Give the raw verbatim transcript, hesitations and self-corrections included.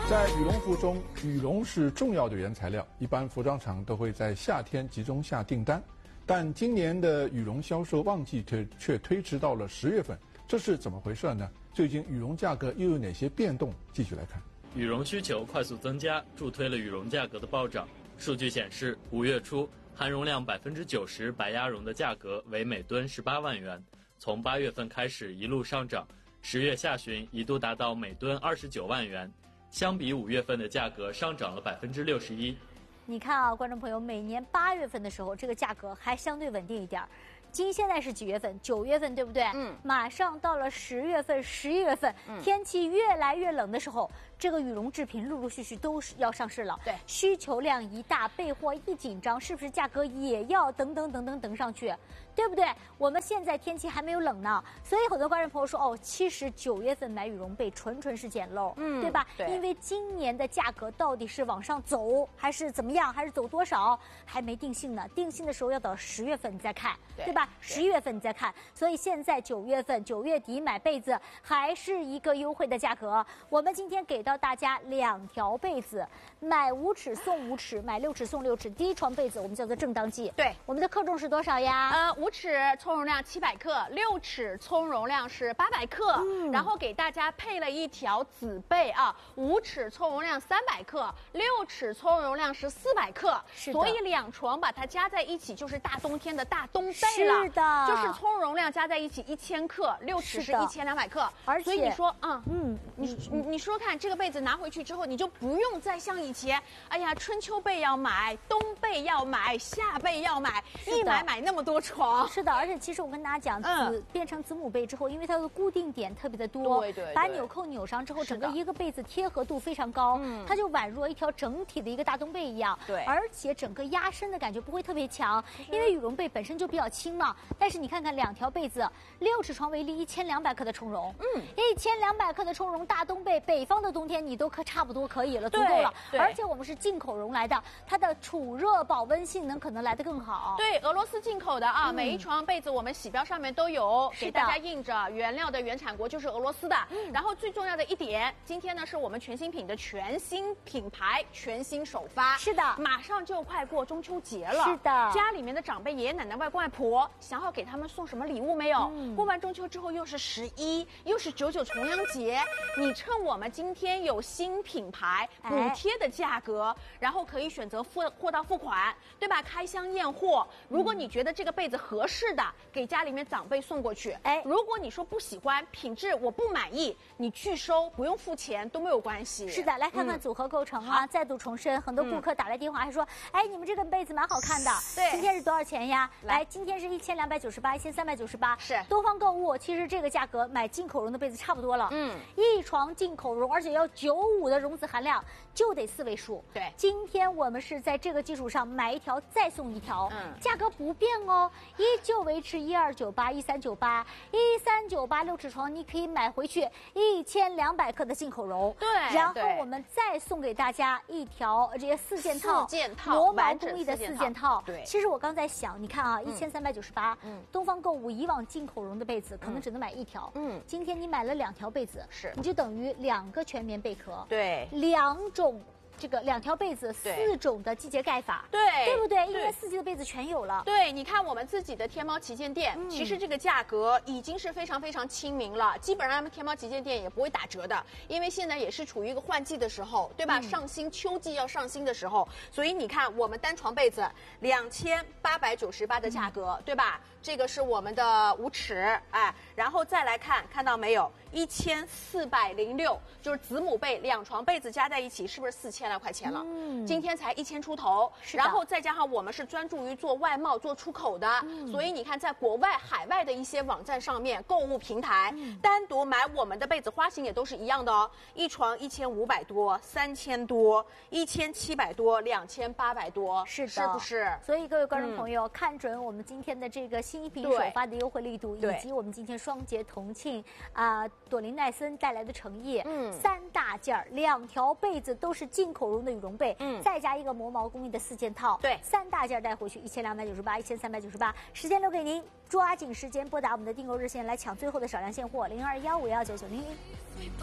在羽绒服中，羽绒是重要的原材料，一般服装厂都会在夏天集中下订单。但今年的羽绒销售旺季却却推迟到了十月份，这是怎么回事呢？最近羽绒价格又有哪些变动？继续来看。 羽绒需求快速增加，助推了羽绒价格的暴涨。数据显示，五月初含绒量百分之九十白鸭绒的价格为每吨十八万元，从八月份开始一路上涨，十月下旬一度达到每吨二十九万元。相比五月份的价格上涨了百分之六十一。 你看啊，观众朋友，每年八月份的时候，这个价格还相对稳定一点。今现在是几月份？九月份，对不对？嗯。马上到了十月份、十一月份，嗯、天气越来越冷的时候，这个羽绒制品陆陆续续都是要上市了。对。需求量一大，备货一紧张，是不是价格也要等等等等等上去？对不对？我们现在天气还没有冷呢，所以很多观众朋友说，哦，其实九月份买羽绒被纯纯是捡漏，嗯，对吧？对。因为今年的价格到底是往上走，还是怎么样，还是走多少，还没定性呢。定性的时候要到十月份你再看，对, 对吧？十一月份你再看。所以现在九月份、九月底买被子还是一个优惠的价格。我们今天给到大家两条被子，买五尺送五尺，买六尺送六尺，低床被子我们叫做正当季。对，我们的克重是多少呀？ 呃。五尺葱绒量七百克，六尺葱绒量是八百克，嗯，然后给大家配了一条子被啊，五尺葱绒量三百克，六尺葱绒量是四百克，是的，所以两床把它加在一起就是大冬天的大冬被了，是的，就是葱绒量加在一起一千克，六尺是一千两百克，而且所以你说啊，嗯，你你你说看这个被子拿回去之后，你就不用再像以前，哎呀，春秋被要买，冬被要买，夏被要买，一买买那么多床。 是的，而且其实我跟大家讲，子、嗯、变成子母被之后，因为它的固定点特别的多，对 对, 对，把纽扣扭上之后，整个一个被子贴合度非常高，嗯，它就宛若一条整体的一个大冬被一样，对，而且整个压身的感觉不会特别强，因为羽绒被本身就比较轻嘛。但是你看看两条被子，六尺床为例，一千两百克的充绒，嗯，一千两百克的充绒大冬被，北方的冬天你都可差不多可以了，足够了。而且我们是进口绒来的，它的储热保温性能可能来得更好。 对，俄罗斯进口的啊，嗯、每一床被子我们洗标上面都有给大家印着原料的原产国就是俄罗斯的。嗯、然后最重要的一点，今天呢是我们全新品的全新品牌全新首发。是的，马上就快过中秋节了。是的，家里面的长辈爷爷奶奶外公外婆想好给他们送什么礼物没有？嗯、过完中秋之后又是十一，又是九九重阳节，你趁我们今天有新品牌补贴的价格，哎、然后可以选择付货到付款，对吧？开箱验货。如果你觉得这个被子合适的，给家里面长辈送过去。哎，如果你说不喜欢，品质我不满意，你拒收，不用付钱都没有关系。 是的，来看看组合构成啊！嗯、再度重申，很多顾客打来电话还说，哎，你们这个被子蛮好看的。对，今天是多少钱呀？来，今天是一千两百九十八，一千三百九十八。是东方购物，其实这个价格买进口绒的被子差不多了。嗯，一床进口绒，而且要九五的绒子含量，就得四位数。对，今天我们是在这个基础上买一条再送一条，嗯，价格不变哦，依旧维持一二九八、一三九八、一三九八六尺床，你可以买回去一千两百克的进口绒。对，然后我们再送给大家一条这些四件套，四件套磨毛工艺的四件套。对，其实我刚在想，你看啊，一千三百九十八，嗯，东方购物以往进口绒的被子可能只能买一条，嗯，今天你买了两条被子，是，你就等于两个全棉被壳，对，两种。这个两条被子，四种的季节盖法，对，对不对？一年四季的被子全有了。 对，你看我们自己的天猫旗舰店，嗯、其实这个价格已经是非常非常亲民了，基本上他们天猫旗舰店也不会打折的，因为现在也是处于一个换季的时候，对吧？嗯、上新秋季要上新的时候，所以你看我们单床被子两千八百九十八的价格，嗯、对吧？这个是我们的五尺，哎，然后再来看，看到没有？一千四百零六，就是子母被两床被子加在一起，是不是四千来块钱了？嗯，今天才一千出头，然后再加上我们是专注于做外贸、做出口的，嗯、所以你看，在国外、海外的一些网站上面、购物平台，嗯、单独买我们的被子花型也都是一样的哦，一床一千五百多、三千多、一千七百多、两千八百多，是的，是不是？ 所以各位观众朋友，嗯、看准我们今天的这个新品首发的优惠力度，以及我们今天双节同庆啊。呃朵琳奈森带来的诚意，嗯，三大件儿，两条被子都是进口绒的羽绒被，嗯，再加一个磨毛工艺的四件套，对，三大件带回去一千两百九十八，一千三百九十八，时间留给您，抓紧时间拨打我们的订购热线来抢最后的少量现货零二幺五幺九九零零。